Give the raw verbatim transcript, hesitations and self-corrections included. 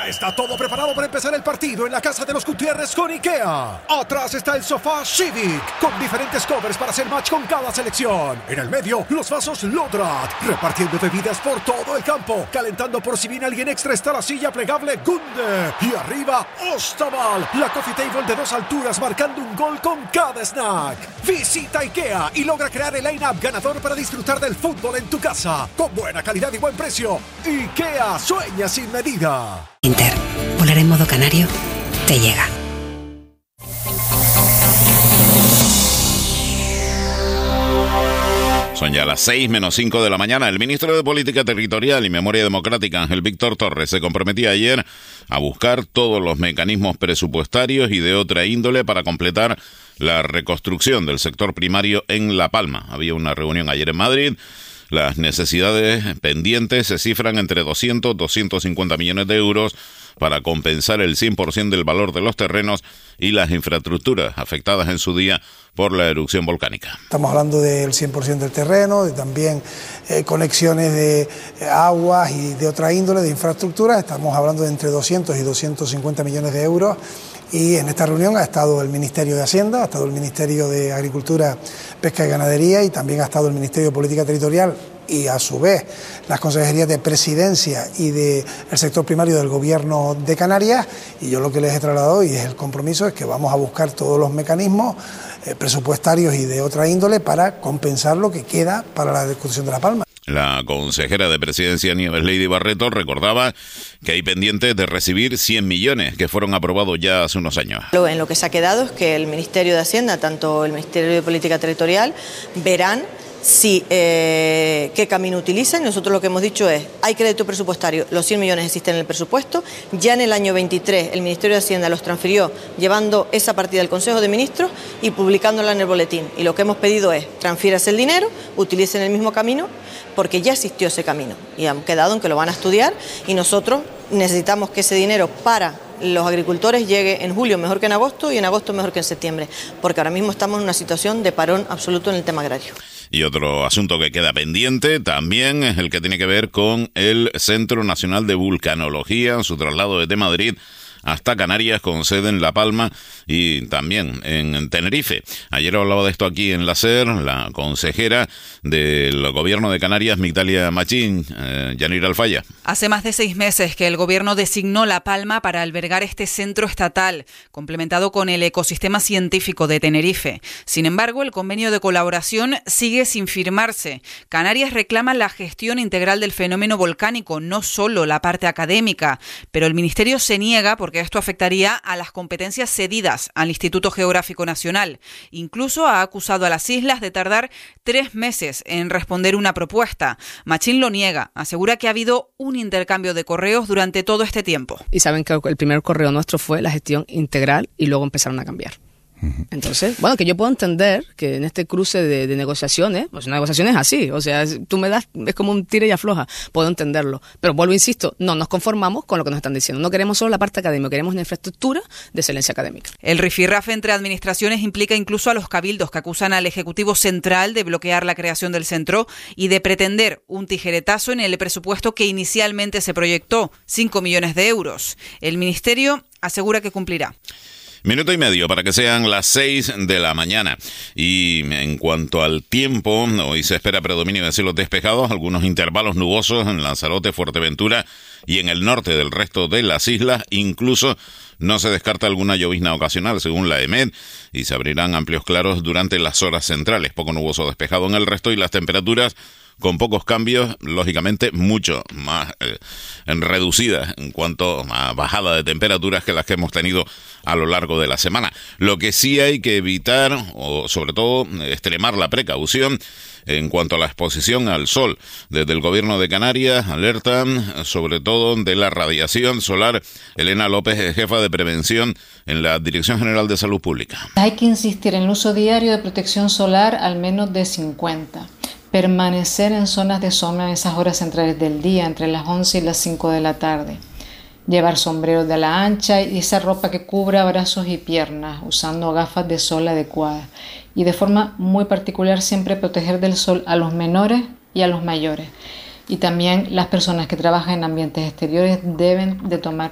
Ya está todo preparado para empezar el partido en la casa de los Gutiérrez con IKEA. Atrás está el sofá Civic, con diferentes covers para hacer match con cada selección. En el medio, los vasos Lodrat, repartiendo bebidas por todo el campo. Calentando por si viene alguien extra está la silla plegable Gunde. Y arriba, Ostaval, la coffee table de dos alturas marcando un gol con cada snack. Visita IKEA y logra crear el line-up ganador para disfrutar del fútbol en tu casa. Con buena calidad y buen precio. IKEA, sueña sin medida. Inter, volar en modo canario, te llega. Son ya las seis menos cinco de la mañana. El ministro de Política Territorial y Memoria Democrática, Ángel Víctor Torres, se comprometía ayer a buscar todos los mecanismos presupuestarios y de otra índole para completar la reconstrucción del sector primario en La Palma. Había una reunión ayer en Madrid. Las necesidades pendientes se cifran entre doscientos, doscientos cincuenta millones de euros para compensar el cien por ciento del valor de los terrenos y las infraestructuras afectadas en su día por la erupción volcánica. Estamos hablando del cien por ciento del terreno, de también eh, conexiones de eh, aguas y de otra índole, de infraestructura. Estamos hablando de entre doscientos y doscientos cincuenta millones de euros. Y en esta reunión ha estado el Ministerio de Hacienda, ha estado el Ministerio de Agricultura, Pesca y Ganadería y también ha estado el Ministerio de Política Territorial y a su vez las consejerías de Presidencia y del sector primario del Gobierno de Canarias. Y yo lo que les he trasladado y es el compromiso es que vamos a buscar todos los mecanismos eh, presupuestarios y de otra índole para compensar lo que queda para la reconstrucción de La Palma. La consejera de Presidencia, Nieves Lady Barreto, recordaba que hay pendientes de recibir cien millones que fueron aprobados ya hace unos años. En lo que se ha quedado es que el Ministerio de Hacienda, tanto el Ministerio de Política Territorial, verán si eh, qué camino utilizan. Nosotros lo que hemos dicho es, hay crédito presupuestario, los cien millones existen en el presupuesto, ya en el año veintitrés el Ministerio de Hacienda los transfirió llevando esa partida al Consejo de Ministros y publicándola en el boletín. Y lo que hemos pedido es, transfieras el dinero, utilicen el mismo camino, porque ya existió ese camino y han quedado en que lo van a estudiar y nosotros necesitamos que ese dinero para los agricultores llegue en julio mejor que en agosto y en agosto mejor que en septiembre, porque ahora mismo estamos en una situación de parón absoluto en el tema agrario. Y otro asunto que queda pendiente también es el que tiene que ver con el Centro Nacional de Vulcanología, en su traslado desde Madrid hasta Canarias, con sede en La Palma y también en Tenerife. Ayer hablaba de esto aquí en la SER, la consejera del Gobierno de Canarias, Migdalia Machín. eh, Yanira Alfaya. Hace más de seis meses que el Gobierno designó La Palma para albergar este centro estatal, complementado con el ecosistema científico de Tenerife. Sin embargo, el convenio de colaboración sigue sin firmarse. Canarias reclama la gestión integral del fenómeno volcánico, no solo la parte académica, pero el Ministerio se niega porque esto afectaría a las competencias cedidas al Instituto Geográfico Nacional. Incluso ha acusado a las islas de tardar tres meses en responder una propuesta. Machín lo niega, asegura que ha habido un intercambio de correos durante todo este tiempo. Y saben que el primer correo nuestro fue la gestión integral y luego empezaron a cambiar. Entonces, bueno, que yo puedo entender que en este cruce de, de negociaciones, pues una negociación es así, o sea, tú me das, es como un tira y afloja, puedo entenderlo, pero vuelvo, insisto, no nos conformamos con lo que nos están diciendo, no queremos solo la parte académica, queremos una infraestructura de excelencia académica. El rifirrafe entre administraciones implica incluso a los cabildos que acusan al Ejecutivo Central de bloquear la creación del centro y de pretender un tijeretazo en el presupuesto que inicialmente se proyectó, cinco millones de euros. El Ministerio asegura que cumplirá. Minuto y medio para que sean las seis de la mañana. Y en cuanto al tiempo, hoy se espera predominio de cielos despejados, algunos intervalos nubosos en Lanzarote, Fuerteventura y en el norte del resto de las islas. Incluso no se descarta alguna llovizna ocasional, según la EMET, y se abrirán amplios claros durante las horas centrales. Poco nuboso despejado en el resto y las temperaturas con pocos cambios, lógicamente mucho más eh, reducidas en cuanto a bajada de temperaturas que las que hemos tenido a lo largo de la semana. Lo que sí hay que evitar, o sobre todo extremar la precaución en cuanto a la exposición al sol. Desde el Gobierno de Canarias alertan sobre todo de la radiación solar. Elena López es jefa de prevención en la Dirección General de Salud Pública. Hay que insistir en el uso diario de protección solar al menos de cincuenta. Permanecer en zonas de sombra en esas horas centrales del día, entre las once y las cinco de la tarde. Llevar sombreros de ala ancha y esa ropa que cubra brazos y piernas, usando gafas de sol adecuadas. Y de forma muy particular siempre proteger del sol a los menores y a los mayores. Y también las personas que trabajan en ambientes exteriores deben de tomar